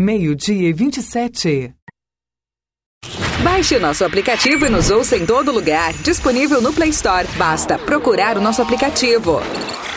12:27. Baixe o nosso aplicativo e nos ouça em todo lugar. Disponível no Play Store. Basta procurar o nosso aplicativo.